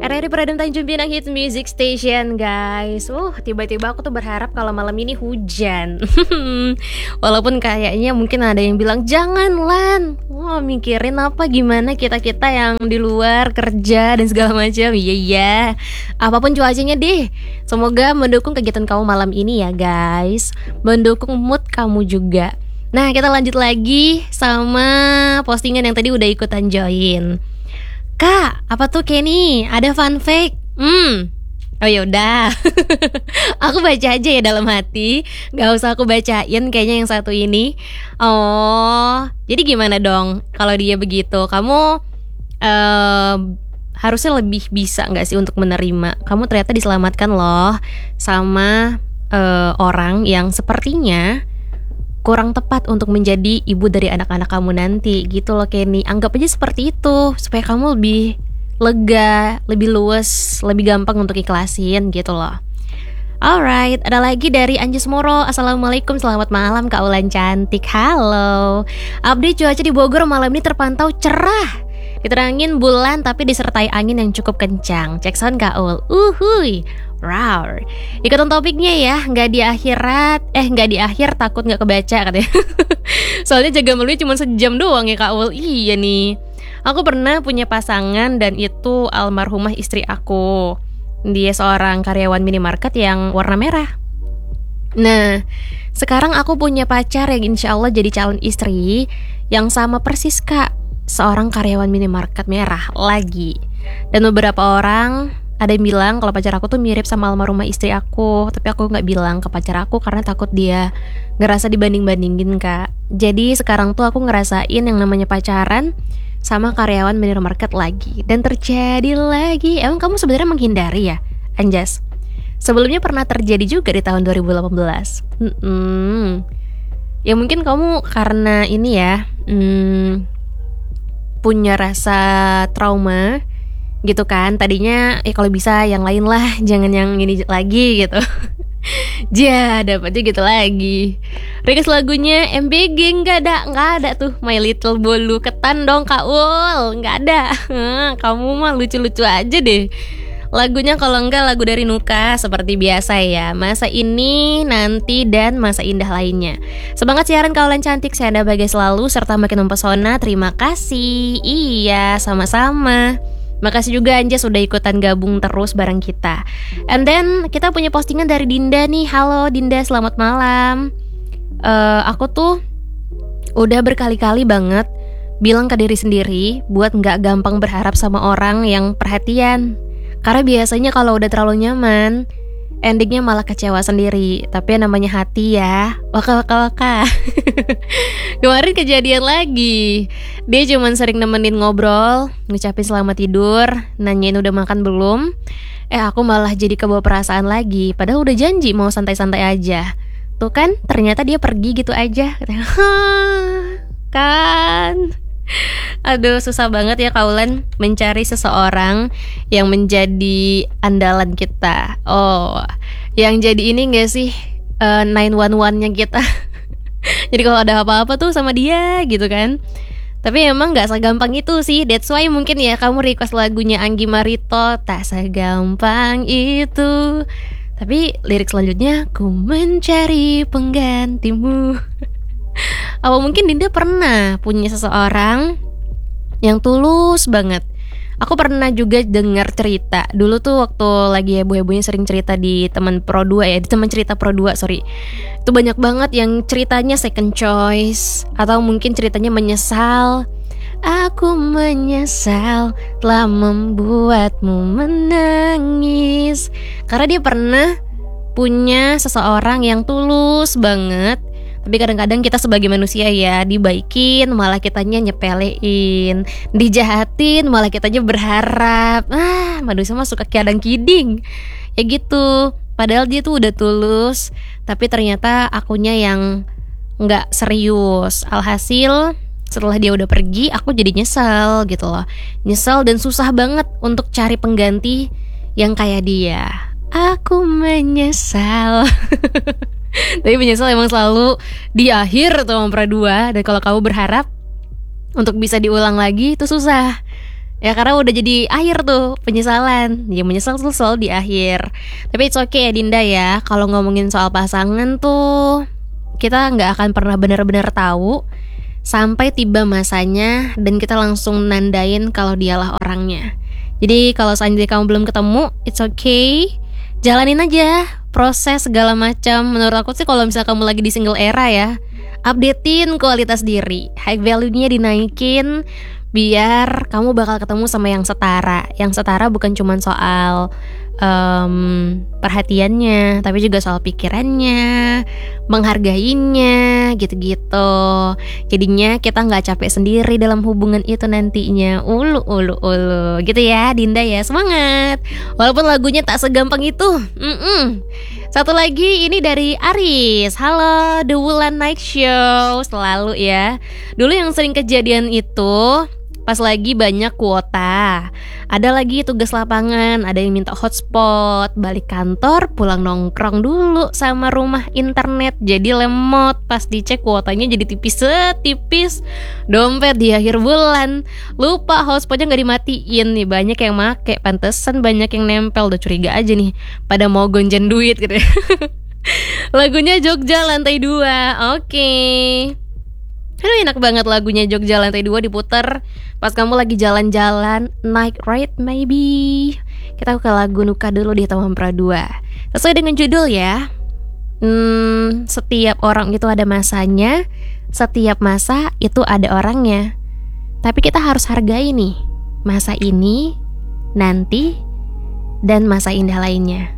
RRI Peradam Tanjung Pinang Hits Music Station, guys. Tiba-tiba aku tuh berharap kalau malam ini hujan. Walaupun kayaknya mungkin ada yang bilang jangan Lan. Mikirin apa gimana kita-kita yang di luar kerja dan segala macam. Iya. Apapun cuacanya deh. Semoga mendukung kegiatan kamu malam ini ya, guys. Mendukung mood kamu juga. Nah, kita lanjut lagi sama postingan yang tadi udah ikutan join. Kak, apa tuh Kenny? Ada fun fact? Oh yaudah. Aku baca aja ya dalam hati. Gak usah aku bacain kayaknya yang satu ini. Oh, jadi gimana dong kalau dia begitu? Kamu harusnya lebih bisa gak sih untuk menerima? Kamu ternyata diselamatkan loh sama orang yang sepertinya kurang tepat untuk menjadi ibu dari anak-anak kamu nanti gitu loh Kenny. Anggap aja seperti itu supaya kamu lebih lega, lebih luwes, lebih gampang untuk ikhlasin gitu loh. Alright, ada lagi dari Anjus Moro. Assalamualaikum, selamat malam Kak Ulan cantik. Halo. Update cuaca di Bogor malam ini terpantau cerah, diterangin bulan tapi disertai angin yang cukup kencang. Cek sound Kak Ul. Uhuy. Rawr. Ikutan topiknya ya. Nggak di akhir takut nggak kebaca katanya. Soalnya jaga melunya cuma sejam doang ya Kak Ul. Iya nih. Aku pernah punya pasangan dan itu almarhumah istri aku. Dia seorang karyawan minimarket yang warna merah. Nah, sekarang aku punya pacar yang insya Allah jadi calon istri yang sama persis Kak, seorang karyawan minimarket merah lagi. Dan beberapa orang ada yang bilang kalau pacar aku tuh mirip sama almarhumah istri aku. Tapi aku gak bilang ke pacar aku karena takut dia ngerasa dibanding-bandingin Kak. Jadi sekarang tuh aku ngerasain yang namanya pacaran sama karyawan minimarket lagi. Dan terjadi lagi. Emang kamu sebenarnya menghindari ya Anjas? Sebelumnya pernah terjadi juga di tahun 2018. Ya mungkin kamu karena ini ya punya rasa trauma gitu kan. Tadinya kalau bisa yang lain lah, jangan yang ini lagi gitu. Dapetnya gitu lagi. Request lagunya MBG nggak ada tuh. My Little Bolu ketan dong Kak Ul. Nggak ada. Kamu mah lucu-lucu aja deh. Lagunya kalau enggak lagu dari Nuka seperti biasa ya. Masa ini, nanti, dan masa indah lainnya. Semangat siaran kawalan cantik, saya Anda bagai selalu serta makin mempesona. Terima kasih. Iya, sama-sama. Makasih juga Anjas sudah ikutan gabung terus bareng kita. And then kita punya postingan dari Dinda nih. Halo Dinda, selamat malam. Aku tuh udah berkali-kali banget bilang ke diri sendiri buat gak gampang berharap sama orang yang perhatian. Karena biasanya kalau udah terlalu nyaman, endingnya malah kecewa sendiri. Tapi yang namanya hati ya, waka. Kemarin kejadian lagi. Dia cuman sering nemenin ngobrol, ngucapin selamat tidur, nanyain udah makan belum. Aku malah jadi kebawa perasaan lagi. Padahal udah janji mau santai-santai aja. Tuh kan, ternyata dia pergi gitu aja. Kan. Aduh, susah banget ya kaulan mencari seseorang yang menjadi andalan kita. Oh, yang jadi ini gak sih 911-nya kita. Jadi kalau ada apa-apa tuh sama dia gitu kan. Tapi emang gak segampang itu sih. That's why mungkin ya kamu request lagunya Anggi Marito, tak segampang itu. Tapi lirik selanjutnya, ku mencari penggantimu. Apa mungkin Dinda pernah punya seseorang yang tulus banget. Aku pernah juga dengar cerita. Dulu tuh waktu lagi heboh-hebohnya sering cerita di teman Pro 2 ya. Di teman cerita Pro 2, sorry. Itu banyak banget yang ceritanya second choice. Atau mungkin ceritanya menyesal. Aku menyesal telah membuatmu menangis. Karena dia pernah punya seseorang yang tulus banget. Tapi kadang-kadang kita sebagai manusia ya, dibaikin malah kitanya nyepelein, dijahatin malah kitanya berharap. Manusia mah suka kadang kiding ya gitu. Padahal dia tuh udah tulus, tapi ternyata akunya yang gak serius. Alhasil setelah dia udah pergi, aku jadi nyesel gitu loh. Nyesel dan susah banget untuk cari pengganti yang kayak dia. Aku menyesal. Tapi menyesal emang selalu di akhir tuh Pro 2. Dan kalau kamu berharap untuk bisa diulang lagi itu susah. Ya karena udah jadi akhir tuh penyesalan. Ya menyesal tuh selalu di akhir. Tapi it's okay ya Dinda ya. Kalau ngomongin soal pasangan tuh kita nggak akan pernah benar-benar tahu sampai tiba masanya dan kita langsung nandain kalau dialah orangnya. Jadi kalau seandainya kamu belum ketemu, it's okay. Jalanin aja proses segala macam. Menurut aku sih kalau misalnya kamu lagi di single era ya, updatein kualitas diri, high value-nya dinaikin, biar kamu bakal ketemu sama yang setara. Yang setara bukan cuma soal perhatiannya, tapi juga soal pikirannya, menghargainya, gitu-gitu. Jadinya kita gak capek sendiri dalam hubungan itu nantinya. Ulu gitu ya Dinda ya, semangat. Walaupun lagunya tak segampang itu. Satu lagi ini dari Aris. Halo The Wulan Night Show. Selalu ya. Dulu yang sering kejadian itu pas lagi banyak kuota, ada lagi tugas lapangan, ada yang minta hotspot, balik kantor, pulang nongkrong dulu sama rumah internet, jadi lemot. Pas dicek kuotanya jadi tipis dompet di akhir bulan, lupa hotspotnya gak dimatiin nih. Banyak yang make, pantesan banyak yang nempel. Udah curiga aja nih, pada mau gonjan duit gitu ya. Lagunya Jogja Lantai 2. Oke. Aduh enak banget lagunya Jogja Lantai 2 diputer pas kamu lagi jalan-jalan, night ride maybe. Kita ke lagu Nuka dulu di Tawampra 2. Sesuai dengan judul ya. Setiap orang itu ada masanya, setiap masa itu ada orangnya. Tapi kita harus hargai nih masa ini, nanti, dan masa indah lainnya.